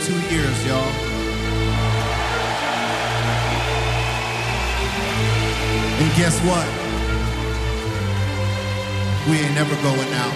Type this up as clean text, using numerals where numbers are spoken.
2 years, y'all. And guess what? We ain't never going out.